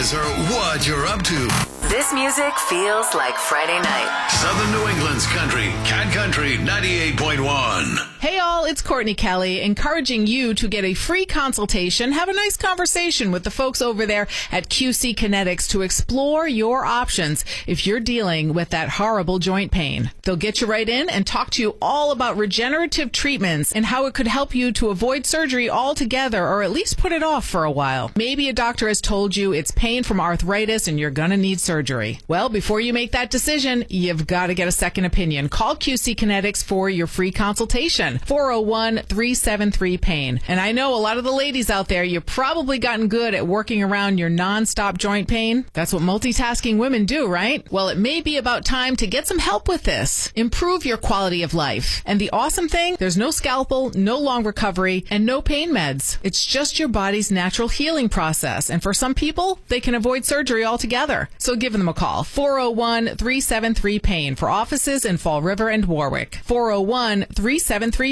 is or what you're up to. This music feels like Friday night. Southern New England's country, Cat Country 98.1. Hey all, it's Courtney Kelly, encouraging you to get a free consultation, have a nice conversation with the folks over there at QC Kinetics to explore your options if you're dealing with that horrible joint pain. They'll get you right in and talk to you all about regenerative treatments and how it could help you to avoid surgery altogether or at least put it off for a while. Maybe a doctor has told you it's pain from arthritis and you're going to need surgery. Well, before you make that decision, you've got to get a second opinion. Call QC Kinetics for your free consultation. 401-373-PAIN. And I know a lot of the ladies out there, you've probably gotten good at working around your nonstop joint pain. That's what multitasking women do, right? Well, it may be about time to get some help with this. Improve your quality of life. And the awesome thing, there's no scalpel, no long recovery, and no pain meds. It's just your body's natural healing process. And for some people, they can avoid surgery altogether. So give them a call. 401-373-PAIN for offices in Fall River and Warwick. 401-373-PAIN.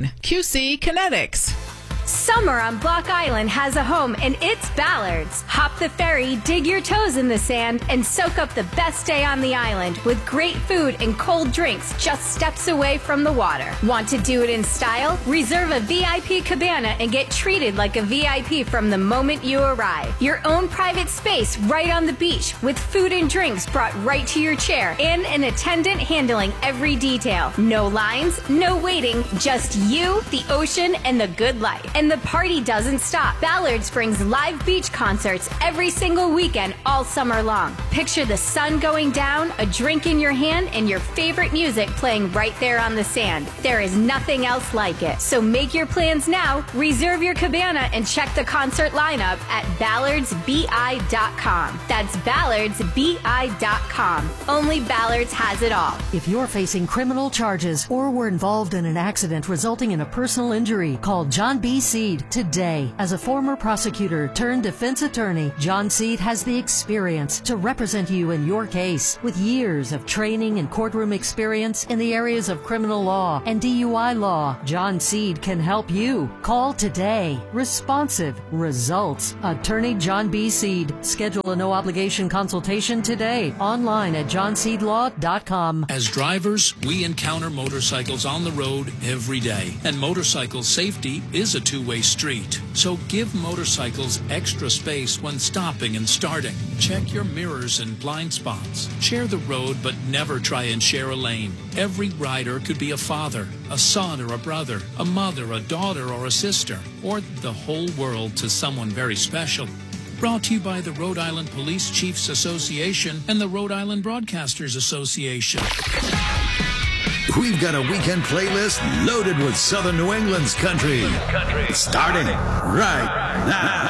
QC Kinetics. Summer on Block Island has a home, and it's Ballard's. Hop the ferry, dig your toes in the sand, and soak up the best day on the island with great food and cold drinks just steps away from the water. Want to do it in style? Reserve a VIP cabana and get treated like a VIP from the moment you arrive. Your own private space right on the beach with food and drinks brought right to your chair and an attendant handling every detail. No lines, no waiting, just you, the ocean, and the good life. And the party doesn't stop. Ballard's brings live beach concerts every single weekend all summer long. Picture the sun going down, a drink in your hand, and your favorite music playing right there on the sand. There is nothing else like it. So make your plans now, reserve your cabana, and check the concert lineup at ballardsbi.com. That's ballardsbi.com. Only Ballard's has it all. If you're facing criminal charges or were involved in an accident resulting in a personal injury, call John B. Seed today. As a former prosecutor turned defense attorney, John Seed has the experience to represent you in your case. With years of training and courtroom experience in the areas of criminal law and DUI law, John Seed can help you. Call today. Responsive results. Attorney John B. Seed. Schedule a no-obligation consultation today. Online at johnseedlaw.com. As drivers, we encounter motorcycles on the road every day, and motorcycle safety is a two-way street. So give motorcycles extra space when stopping and starting. Check your mirrors and blind spots. Share the road, but never try and share a lane. Every rider could be a father, a son or a brother, a mother, a daughter or a sister, or the whole world to someone very special. Brought to you by the Rhode Island Police Chiefs Association and the Rhode Island Broadcasters Association. We've got a weekend playlist loaded with Southern New England's country. Starting right now.